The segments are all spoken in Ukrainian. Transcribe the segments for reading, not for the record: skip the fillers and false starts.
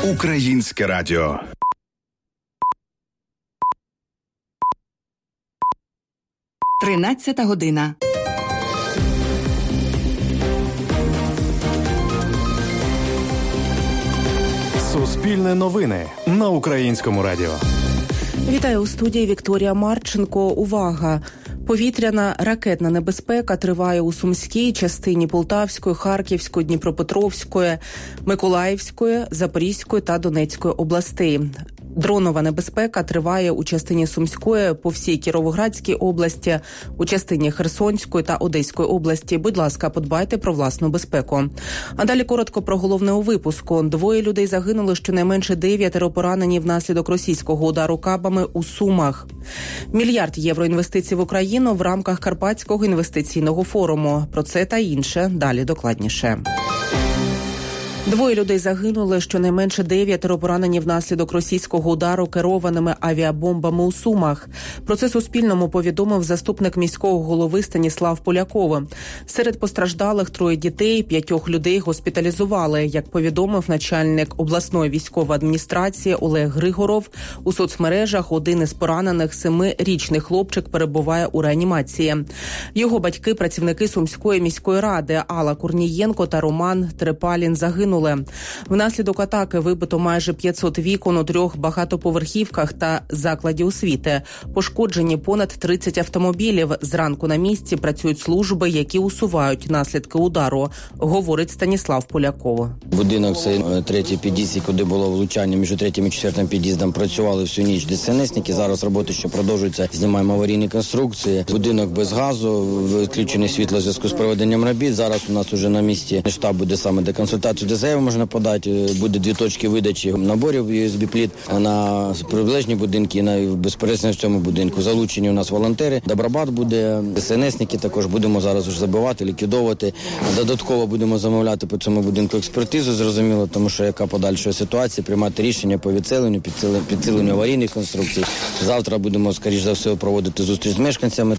Українське радіо. Тринадцята година. Суспільне новини на Українському радіо. Вітаю у студії Вікторія Марченко. Увага! Повітряна ракетна небезпека триває у Сумській частині Полтавської, Харківської, Дніпропетровської, Миколаївської, Запорізької та Донецької областей. Дронова небезпека триває у частині Сумської, по всій Кіровоградській області, у частині Херсонської та Одеської області. Будь ласка, подбайте про власну безпеку. А далі коротко про головне у випуску. 2 людей загинули, щонайменше 9 поранені внаслідок російського удару кабами у Сумах. $1 мільярд інвестицій в Україну в рамках Карпатського інвестиційного форуму. Про це та інше далі докладніше. 2 людей загинули, щонайменше 9 поранені внаслідок російського удару керованими авіабомбами у Сумах. Про це Суспільному повідомив заступник міського голови Станіслав Поляков. Серед постраждалих 3 дітей, 5 людей госпіталізували. Як повідомив начальник обласної військової адміністрації Олег Григоров, у соцмережах один із поранених 7-річний хлопчик перебуває у реанімації. Його батьки – працівники Сумської міської ради Алла Корнієнко та Роман Трепалін загинули. Внаслідок атаки вибито майже 500 вікон у 3 багатоповерхівках та закладі освіти. Пошкоджені понад 30 автомобілів. Зранку на місці працюють служби, які усувають наслідки удару, говорить Станіслав Поляков. Будинок – це третій під'їзд, куди було влучання між 3-м і 4-м під'їздом. Працювали всю ніч ДСНСники. Зараз роботи ще продовжуються. Знімаємо аварійні конструкції. Будинок без газу, відключене світло в зв'язку з проведенням робіт. Зараз у нас уже на місці штаб буде саме деконсультацію. Заяву можна подати, буде 2 точки видачі наборів USB-пліт на прилеглі будинки і на безперечно в цьому будинку. Залучені у нас волонтери, Добробат буде, ДСНСники також будемо зараз вже забивати, ліквідовувати. Додатково будемо замовляти по цьому будинку експертизу, зрозуміло, тому що яка подальша ситуація, приймати рішення по відселенню, підсиленню аварійних конструкцій. Завтра будемо, скоріш за все, проводити зустріч з мешканцями.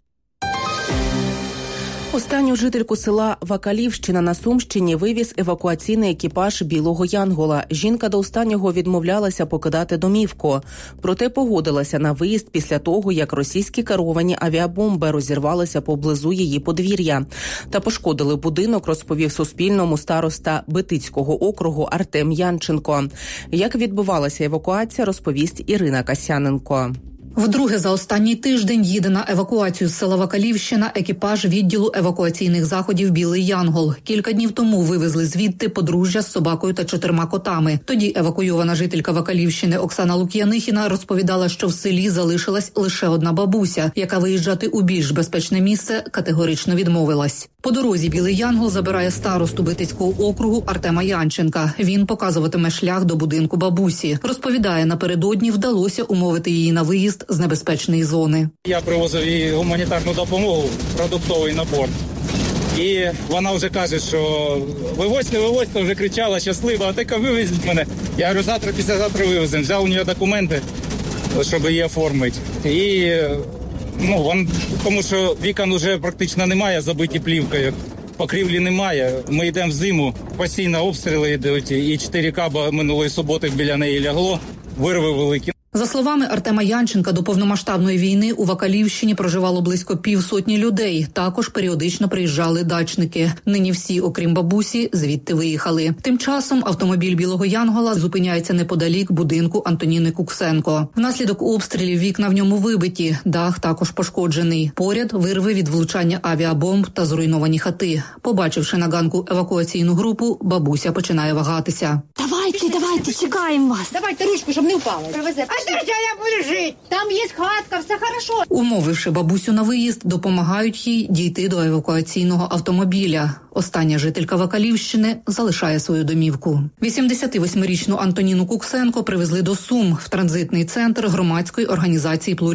Останню жительку села Вакалівщина на Сумщині вивіз евакуаційний екіпаж «Білого Янгола». Жінка до останнього відмовлялася покидати домівку. Проте погодилася на виїзд після того, як російські керовані авіабомби розірвалися поблизу її подвір'я та пошкодили будинок, розповів Суспільному староста Битицького округу Артем Янченко. Як відбувалася евакуація, розповість Ірина Касяненко. Вдруге за останній тиждень їде на евакуацію з села Вакалівщина екіпаж відділу евакуаційних заходів «Білий Янгол». Кілька днів тому вивезли звідти подружжя з собакою та 4 котами. Тоді евакуйована жителька Вакалівщини Оксана Лук'янихіна розповідала, що в селі залишилась лише одна бабуся, яка виїжджати у більш безпечне місце категорично відмовилась. По дорозі «Білий Янгол» забирає старосту Битицького округу Артема Янченка. Він показуватиме шлях до будинку бабусі. Розповідає, напередодні вдалося умовити її на виїзд з небезпечної зони. Я привозив їй гуманітарну допомогу, продуктовий набор. І вона вже каже, що вивозьте, вже кричала, щаслива, а така вивезіть мене. Я говорю, завтра, післязавтра вивеземо. Взяв у неї документи, щоб її оформити. І, тому що вікон вже практично немає, забиті плівкою. Покрівлі немає. Ми йдемо в зиму, постійно обстріли йдуть. І 4 каба минулої суботи біля неї лягло, вирви великі. За словами Артема Янченка, до повномасштабної війни у Вакалівщині проживало близько 50 людей. Також періодично приїжджали дачники. Нині всі, окрім бабусі, звідти виїхали. Тим часом автомобіль «Білого Янгола» зупиняється неподалік будинку Антоніни Куксенко. Внаслідок обстрілів вікна в ньому вибиті, дах також пошкоджений. Поряд вирви від влучання авіабомб та зруйновані хати. Побачивши на ганку евакуаційну групу, бабуся починає вагатися. Давайте, чекаємо вас. Давайте ручку, щоб не впала. А де я буду жити? Там є хатка, все хорошо. Умовивши бабусю на виїзд, допомагають їй дійти до евакуаційного автомобіля. Остання жителька Вакалівщини залишає свою домівку. 88-річну Антоніну Куксенко привезли до Сум в транзитний центр громадської організації «Плурі».